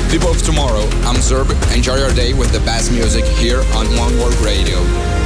People of tomorrow, I'm Zerb. Enjoy your day with the best music here on One World Radio.